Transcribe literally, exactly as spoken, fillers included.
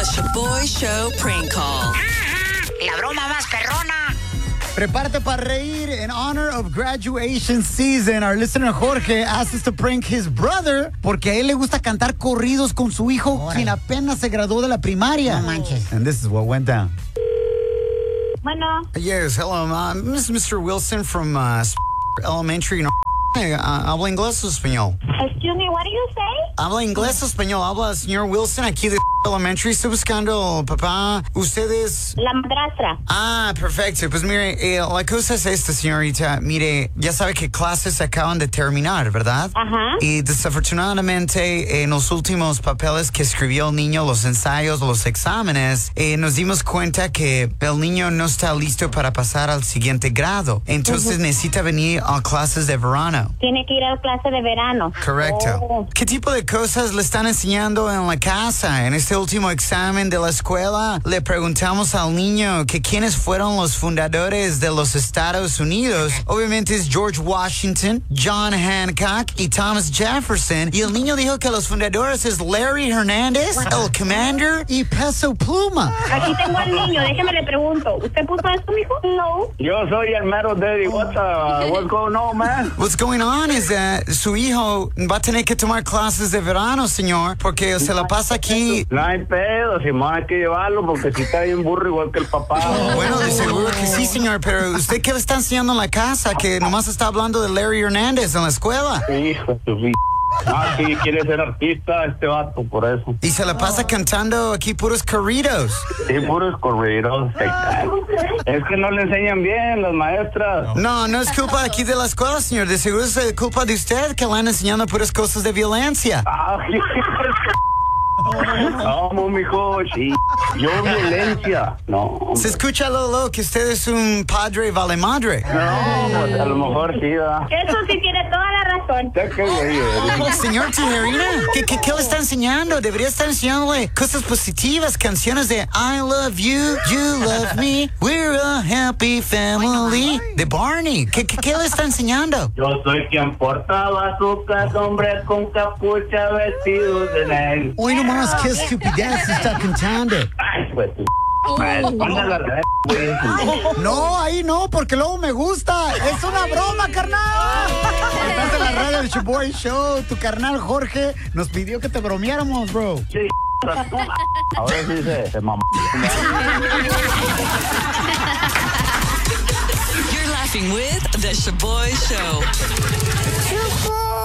The Shaboy Show prank call. La broma más perrona. Prepárate para reír. In honor of graduation season, our listener Jorge asked us to prank his brother porque a él le gusta cantar corridos con su hijo, Órale. quien apenas se graduó de la primaria. No manches. And this is what went down. Bueno. Yes, hello. Uh, this is Mister Wilson from uh, Elementary. Hey, uh, ¿habla inglés o español? Excuse me, what do you say? ¿Habla inglés o español? Habla señor Wilson aquí de Elementary. Estoy buscando, papá. Ustedes... La madrastra. Ah, perfecto. Pues mire, eh, la cosa es esta, señorita. Mire, ya sabe que clases acaban de terminar, ¿verdad? Ajá. Y desafortunadamente, en los últimos papeles que escribió el niño, los ensayos, los exámenes, eh, nos dimos cuenta que el niño no está listo para pasar al siguiente grado. Entonces uh-huh. necesita venir a clases de verano. Tiene que ir a clase de verano. Correcto. Oh. ¿Qué tipo de cosas le están enseñando en la casa? En este último examen de la escuela, le preguntamos al niño que quiénes fueron los fundadores de los Estados Unidos. Obviamente es George Washington, John Hancock y Thomas Jefferson. Y el niño dijo que los fundadores es Larry Hernández, el Commander y Peso Pluma. Aquí tengo al niño, déjeme le pregunto. ¿Usted puso esto, mijo? No. Yo soy el mero daddy. What's, uh, what's going on, man? What's going on is that su hijo va a tener que tomar clases de verano, señor, porque se la pasa aquí. No hay pedo, Simón, hay que llevarlo porque si está bien burro igual que el papá. Bueno, de seguro que sí, señor, pero ¿usted qué le está enseñando en la casa? Que nomás está hablando de Larry Hernández en la escuela. Hijo de tu vida. Ah, sí, quiere ser artista este vato, por eso. Y se la pasa cantando aquí puros corridos. Sí, puros corridos. Es que no le enseñan bien las maestras. No, no es culpa aquí de la escuela, señor. De seguro es culpa de usted que le han enseñado puras cosas de violencia. Ah, no, mijo, sí. Yo violencia, no. Se escucha, Lolo, que usted es un padre vale madre. No, pues a lo mejor sí, ¿verdad? Eso sí tiene toda la razón. Ya que güey. Señor Tijerina, ¿qué, qué, ¿qué le está enseñando? Debería estar enseñándole cosas positivas, canciones de I love you, you love me, we're a happy family, de Barney. ¿Qué, qué, qué le está enseñando? Yo soy quien portaba su casa, hombre con capucha, vestidos de negro. Hoy nomás, qué estupidez está cantando. Ay, pues tu mándala al revés, güey. No, ahí no, porque luego me gusta. Es una broma, carnal. Estás en la radio del Shaboy Show. Tu carnal Jorge nos pidió que te bromeáramos, bro. Sí, ahora sí se, se mamó. You're laughing with The Shaboy Show.